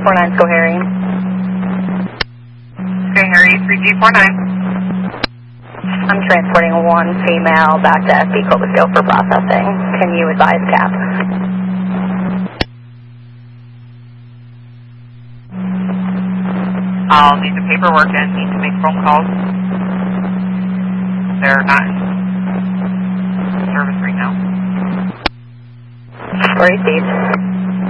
3G49, go Harry. Okay, Harry, 3G49. I'm transporting one female back to FB Cobusco for processing. Can you advise CAP? I'll need the paperwork and need to make phone calls. They're not in service right now. Where are you, Steve?